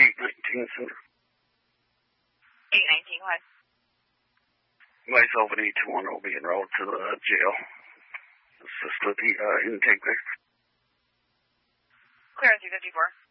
819 Center. 819 what? Myself and 821 will be en route to the jail. Assist with the intake there. Clear on 354.